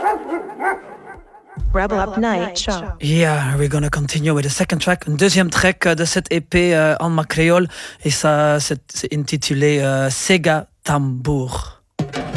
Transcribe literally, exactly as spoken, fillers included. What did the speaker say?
Rebel Up Night Show. Yeah, we're gonna continue with the second track, un deuxième track de cette E P euh, en ma créole, et ça c'est intitulé euh, Sega Tambour.